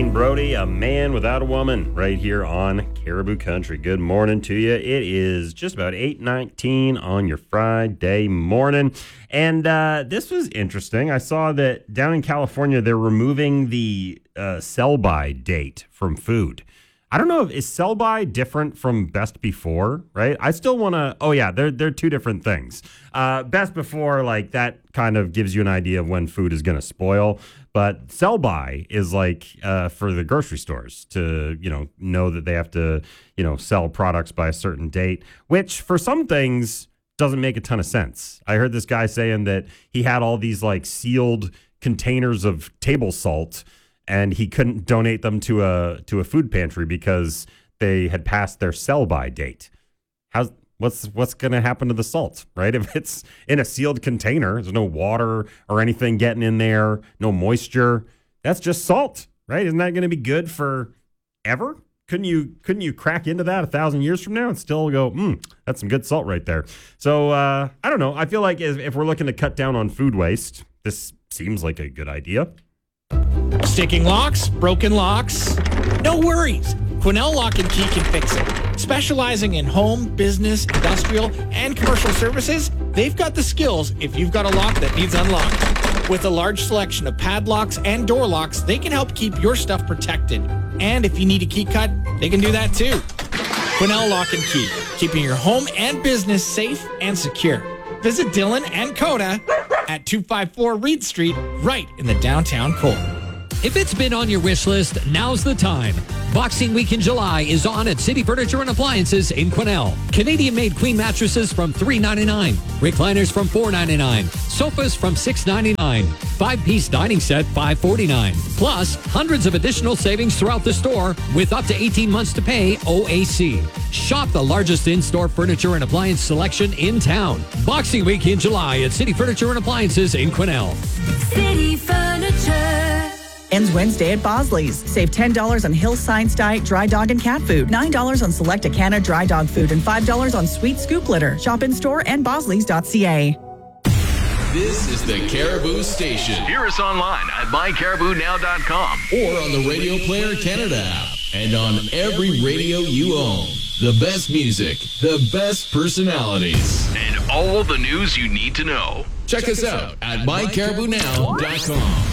Brody, a man without a woman, right here on Caribou Country. Good morning to you. It is just about 8:19 on your Friday morning. And this was interesting. I saw that down in California, they're removing the sell-by date from food. I don't know, is sell-by different from best before, right? I still want to, they're two different things. Best before, like, that kind of gives you an idea of when food is going to spoil. But sell-by is like for the grocery stores to, know that they have to, sell products by a certain date, which for some things doesn't make a ton of sense. I heard this guy saying that he had all these like sealed containers of table salt and he couldn't donate them to a food pantry because they had passed their sell-by date. What's going to happen to the salt, right? If it's in a sealed container, there's no water or anything getting in there, no moisture. That's just salt, right? Isn't that going to be good for ever? Couldn't you crack into that 1,000 years from now and still go, that's some good salt right there. So I don't know. I feel like if we're looking to cut down on food waste, this seems like a good idea. Sticking locks, broken locks, no worries. Quinnell Lock and Key can fix it. Specializing in home, business, industrial, and commercial services, they've got the skills if you've got a lock that needs unlocked. With a large selection of padlocks and door locks, they can help keep your stuff protected. And if you need a key cut, they can do that too. Quinnell Lock and Key, keeping your home and business safe and secure. Visit Dylan and Coda at 254 Reed Street, right in the downtown core. If it's been on your wish list, now's the time. Boxing Week in July is on at City Furniture and Appliances in Quinnell. Canadian-made queen mattresses from $399, recliners from $499, sofas from $699, 5-piece dining set $549. Plus, hundreds of additional savings throughout the store with up to 18 months to pay OAC. Shop the largest in-store furniture and appliance selection in town. Boxing Week in July at City Furniture and Appliances in Quinnell. City Furniture. Ends Wednesday at Bosley's. Save $10 on Hill Science Diet dry dog and cat food, $9 on select Acana dry dog food, and $5 on sweet scoop litter. Shop in store and bosleys.ca. This is the Caribou Station. Hear us online at mycaribounow.com or on the Radio Player Canada app and on every radio you own. The best music, the best personalities, and all the news you need to know. Check us out at mycaribounow.com.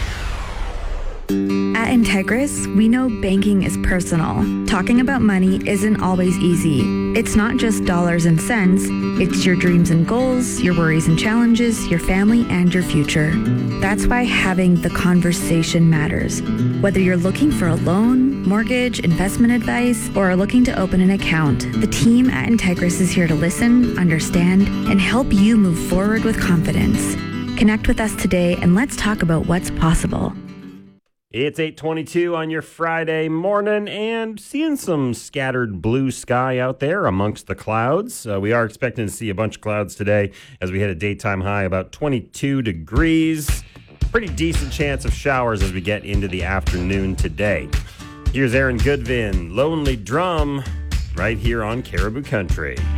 At Integris, we know banking is personal. Talking about money isn't always easy. It's not just dollars and cents. It's your dreams and goals, your worries and challenges, your family, and your future. That's why having the conversation matters. Whether you're looking for a loan, mortgage, investment advice, or are looking to open an account, the team at Integris is here to listen, understand, and help you move forward with confidence. Connect with us today and let's talk about what's possible. It's 8:22 on your Friday morning and seeing some scattered blue sky out there amongst the clouds. We are expecting to see a bunch of clouds today as we hit a daytime high about 22 degrees. Pretty decent chance of showers as we get into the afternoon today. Here's Aaron Goodvin, Lonely Drum, right here on Caribou Country.